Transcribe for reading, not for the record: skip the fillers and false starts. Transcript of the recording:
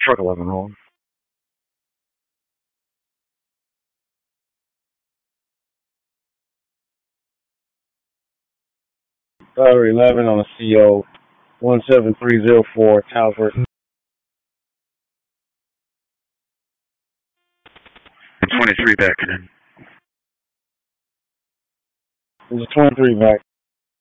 Truck 11 home. Battery 11 on a CO 17304 Talbert. 23 back in. There's a 23 back.